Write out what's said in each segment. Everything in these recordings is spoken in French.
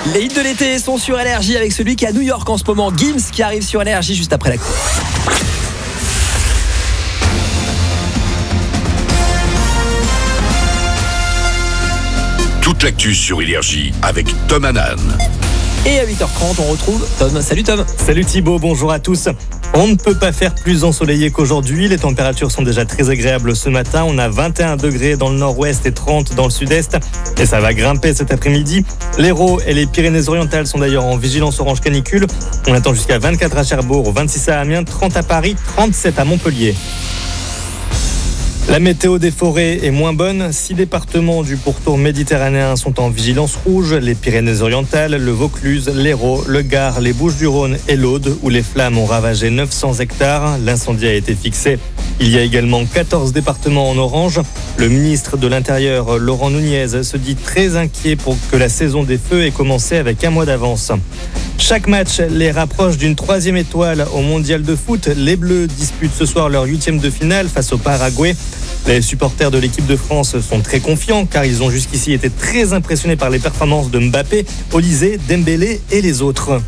Les hits de l'été sont sur Énergie avec celui qui est à New York en ce moment, Gims, qui arrive sur Énergie juste après la course. Toute l'actu sur Énergie avec Tom Hanan. Et à 8h30, on retrouve Tom. Salut Tom. Salut Thibaut, bonjour à tous. On ne peut pas faire plus ensoleillé qu'aujourd'hui. Les températures sont déjà très agréables ce matin. On a 21 degrés dans le nord-ouest et 30 dans le sud-est. Et ça va grimper cet après-midi. L'Hérault et les Pyrénées-Orientales sont d'ailleurs en vigilance orange canicule. On attend jusqu'à 24 à Cherbourg, 26 à Amiens, 30 à Paris, 37 à Montpellier. La météo des forêts est moins bonne. 6 départements du pourtour méditerranéen sont en vigilance rouge. Les Pyrénées-Orientales, le Vaucluse, l'Hérault, le Gard, les Bouches-du-Rhône et l'Aude, où les flammes ont ravagé 900 hectares. L'incendie a été fixé. Il y a également 14 départements en orange. Le ministre de l'Intérieur, Laurent Nunez, se dit très inquiet pour que la saison des feux ait commencé avec un mois d'avance. Chaque match les rapproche d'une 3e étoile au mondial de foot. Les Bleus disputent ce soir leur 8e de finale face au Paraguay. Les supporters de l'équipe de France sont très confiants car ils ont jusqu'ici été très impressionnés par les performances de Mbappé, Olysée, Dembélé et les autres.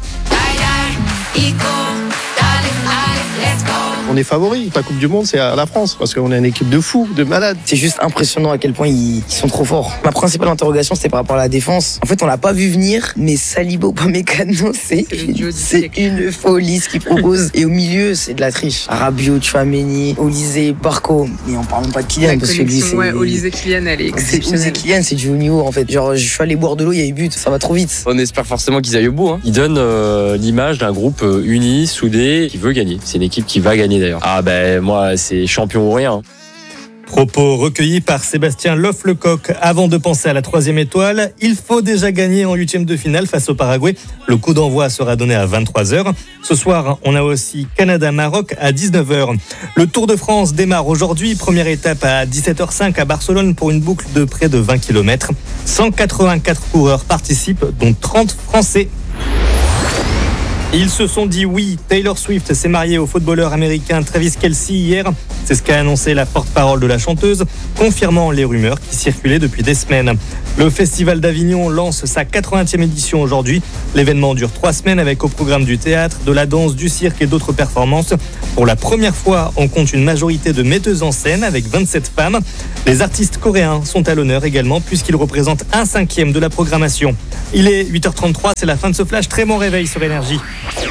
On est favori. La Coupe du Monde, c'est à la France parce qu'on est une équipe de fous, de malades. C'est juste impressionnant à quel point ils sont trop forts. Ma principale interrogation, c'était par rapport à la défense. En fait, on l'a pas vu venir, mais Saliba Upamecano, c'est une folie ce qu'il propose. Et au milieu, c'est de la triche. Rabiot, Tchouaméni, Olysée, Barco. Mais on parle même pas de Kylian parce que lui, c'est... Ouais, Olysée, Kylian, elle est exceptionnelle. Olysée, Kylian, c'est du haut niveau en fait. Genre, je suis allé boire de l'eau, il y a eu but, ça va trop vite. On espère forcément qu'ils aillent au bout. Ils donnent l'image d'un groupe uni, soudé, qui veut gagner. C'est une équipe qui va gagner d'ailleurs. Ah ben moi, c'est champion ou rien. Propos recueillis par Sébastien Loff-Lecoq. Avant de penser à la 3e étoile, il faut déjà gagner en 8e de finale face au Paraguay. Le coup d'envoi sera donné à 23h. Ce soir, on a aussi Canada-Maroc à 19h. Le Tour de France démarre aujourd'hui. Première étape à 17h05 à Barcelone pour une boucle de près de 20 km. 184 coureurs participent, dont 30 Français. Ils se sont dit oui. Taylor Swift s'est mariée au footballeur américain Travis Kelce hier. C'est ce qu'a annoncé la porte-parole de la chanteuse, confirmant les rumeurs qui circulaient depuis des semaines. Le Festival d'Avignon lance sa 80e édition aujourd'hui. L'événement dure 3 semaines avec au programme du théâtre, de la danse, du cirque et d'autres performances. Pour la première fois, on compte une majorité de metteuses en scène avec 27 femmes. Les artistes coréens sont à l'honneur également puisqu'ils représentent 1/5 de la programmation. Il est 8h33, c'est la fin de ce flash. Très bon réveil sur Énergie.